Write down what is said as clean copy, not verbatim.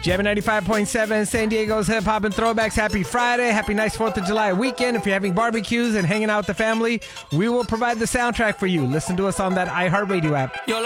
Jam 95.7, San Diego's Hip Hop and Throwbacks. Happy Friday. Happy nice 4th of July weekend. If you're having barbecues and hanging out with the family, we will provide the soundtrack for you. Listen to us on that iHeartRadio app.